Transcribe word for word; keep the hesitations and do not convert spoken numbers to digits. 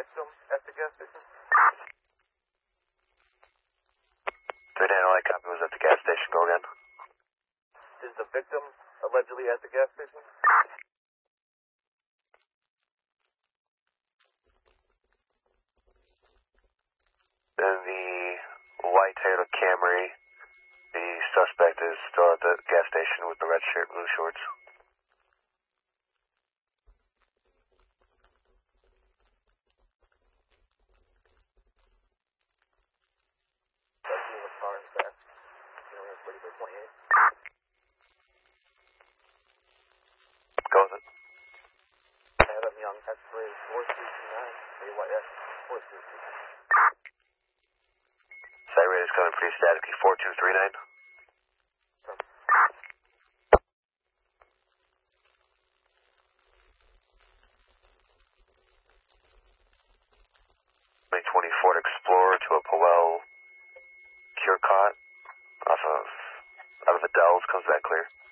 victim at the gas station? three nine, all right, copy, was at the gas station. Go again. Is the victim allegedly at the gas station? In the white Toyota Camry, the suspect is still at the gas station with the red shirt, blue shorts. Go with it. Adam Young, X-ray four two two nine, A Y S four two two nine. Site rate is coming pretty statically, four two three nine. twenty twenty Ford Explorer to a Powell Cure Cot off of, out of the Dells, comes back clear.